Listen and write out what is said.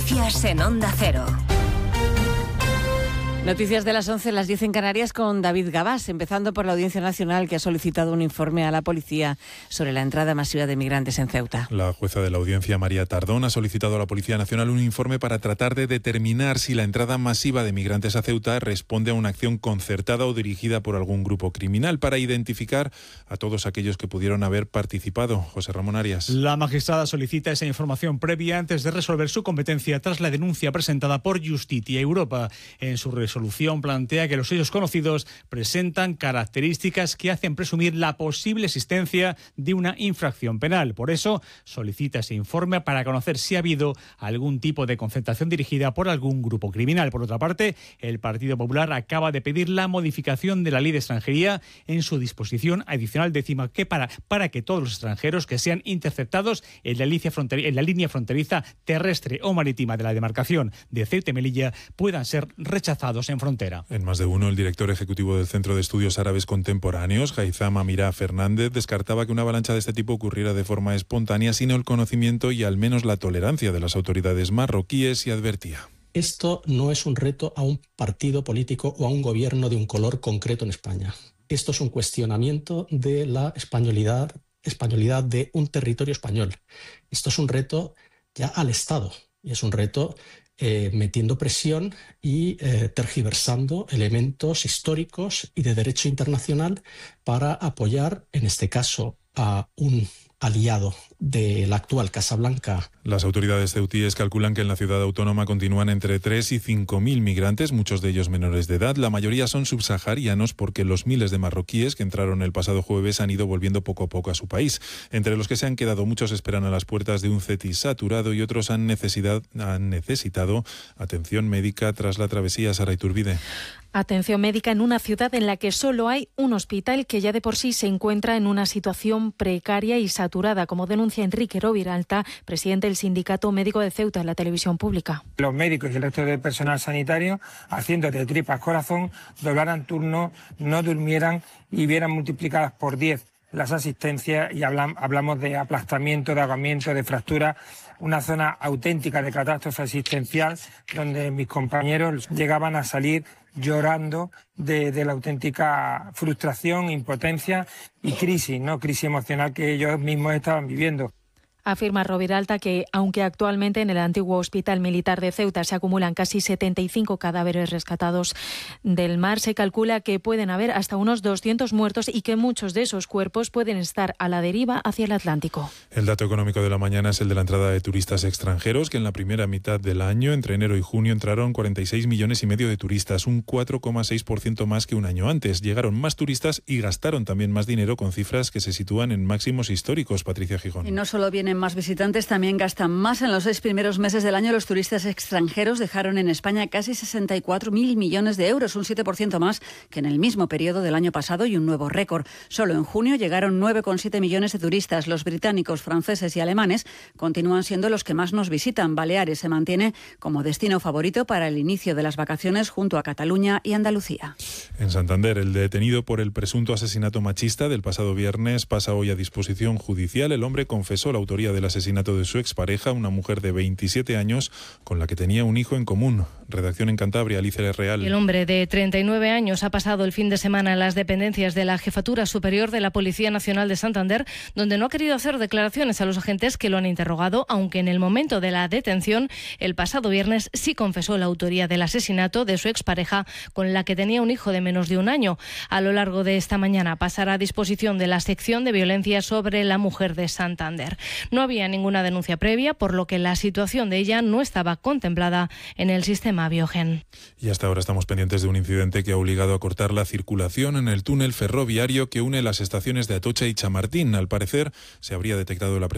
Noticias en Onda Cero. Noticias de las 11, las 10 en Canarias con David Gabás, empezando por la Audiencia Nacional que ha solicitado un informe a la policía sobre la entrada masiva de migrantes en Ceuta. La jueza de la Audiencia, María Tardón, ha solicitado a la Policía Nacional un informe para tratar de determinar si la entrada masiva de migrantes a Ceuta responde a una acción concertada o dirigida por algún grupo criminal, para identificar a todos aquellos que pudieron haber participado. José Ramón Arias. La magistrada solicita esa información previa antes de resolver su competencia tras la denuncia presentada por Justitia Europa. En su resolución plantea que los hechos conocidos presentan características que hacen presumir la posible existencia de una infracción penal. Por eso solicita ese informe para conocer si ha habido algún tipo de concentración dirigida por algún grupo criminal. Por otra parte, el Partido Popular acaba de pedir la modificación de la Ley de Extranjería en su disposición adicional décima, que para que todos los extranjeros que sean interceptados en la línea fronteriza terrestre o marítima de la demarcación de Ceuta y Melilla puedan ser rechazados en frontera. En Más de Uno, el director ejecutivo del Centro de Estudios Árabes Contemporáneos, Haitham Amirá Fernández, descartaba que una avalancha de este tipo ocurriera de forma espontánea, sino el conocimiento y al menos la tolerancia de las autoridades marroquíes, y advertía. Esto no es un reto a un partido político o a un gobierno de un color concreto en España. Esto es un cuestionamiento de la españolidad de un territorio español. Esto es un reto ya al Estado y es un reto metiendo presión y tergiversando elementos históricos y de derecho internacional para apoyar, en este caso, a un aliado de la actual Casa Blanca. Las autoridades ceutíes calculan que en la ciudad autónoma continúan entre 3 y 5.000 migrantes, muchos de ellos menores de edad. La mayoría son subsaharianos porque los miles de marroquíes que entraron el pasado jueves han ido volviendo poco a poco a su país. Entre los que se han quedado, muchos esperan a las puertas de un CETIS saturado y otros han necesitado atención médica tras la travesía. Sara Iturbide. Atención médica en una ciudad en la que solo hay un hospital que ya de por sí se encuentra en una situación precaria y saturada, como denuncia Enrique Roviralta, presidente del Sindicato Médico de Ceuta en la televisión pública. Los médicos y el resto del personal sanitario, haciendo de tripas corazón, doblaran turnos, no durmieran y vieran multiplicadas por 10 las asistencias, y hablamos de aplastamiento, de ahogamiento, de fractura, una zona auténtica de catástrofe asistencial donde mis compañeros llegaban a salir llorando de la auténtica frustración, impotencia y crisis emocional que ellos mismos estaban viviendo. Afirma Roviralta que, aunque actualmente en el antiguo Hospital Militar de Ceuta se acumulan casi 75 cadáveres rescatados del mar, se calcula que pueden haber hasta unos 200 muertos y que muchos de esos cuerpos pueden estar a la deriva hacia el Atlántico. El dato económico de la mañana es el de la entrada de turistas extranjeros, que en la primera mitad del año, entre enero y junio, entraron 46,5 millones de turistas, un 4,6% más que un año antes. Llegaron más turistas y gastaron también más dinero, con cifras que se sitúan en máximos históricos. Patricia Gijón. Y no solo vienen más visitantes, también gastan más. En los 6 primeros meses del año, los turistas extranjeros dejaron en España casi 64.000 millones de euros, un 7% más que en el mismo periodo del año pasado y un nuevo récord. Solo en junio llegaron 9,7 millones de turistas. Los británicos, franceses y alemanes continúan siendo los que más nos visitan. Baleares se mantiene como destino favorito para el inicio de las vacaciones, junto a Cataluña y Andalucía. En Santander, el detenido por el presunto asesinato machista del pasado viernes pasa hoy a disposición judicial. El hombre confesó la autoría del asesinato de su expareja, una mujer de 27 años con la que tenía un hijo en común. Redacción en Cantabria, Alicia Real. El hombre de 39 años ha pasado el fin de semana en las dependencias de la Jefatura Superior de la Policía Nacional de Santander, donde no ha querido hacer declaraciones a los agentes que lo han interrogado, aunque en el momento de la detención, el pasado viernes, sí confesó la autoría del asesinato de su expareja, con la que tenía un hijo de menos de un año. A lo largo de esta mañana pasará a disposición de la sección de violencia sobre la mujer de Santander. No había ninguna denuncia previa, por lo que la situación de ella no estaba contemplada en el sistema Biogen. Y hasta ahora estamos pendientes de un incidente que ha obligado a cortar la circulación en el túnel ferroviario que une las estaciones de Atocha y Chamartín. Al parecer, se habría detectado la